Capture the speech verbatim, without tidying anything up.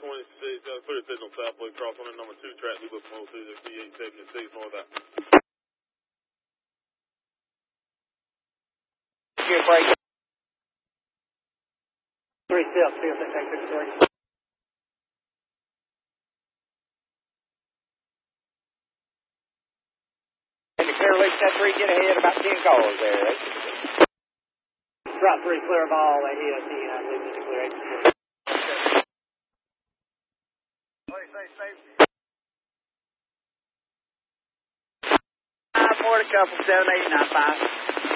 twenty-six, uh, thirty-six on Southwest Cross on the number two track, Lewis Mo two, the three eight seventy-six north out. Good break. Three steps, C S X eight fifty-three. And the clear leak that three, get ahead about ten cars there. Drop three, clear ball ahead, the uh, lead to clear eight fifty-three. Play safe, safety. Five, four, to couple, seven, eight, nine, five.